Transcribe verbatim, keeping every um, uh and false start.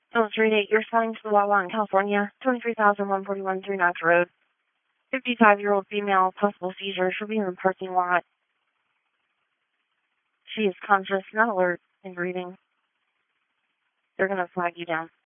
Illustrate you're selling to the Wawa in California, twenty-three thousand one forty-one Three Knox Road. fifty-five-year-old female, possible seizure. She'll be in the parking lot. She is conscious, not alert, and breathing. They're going to flag you down.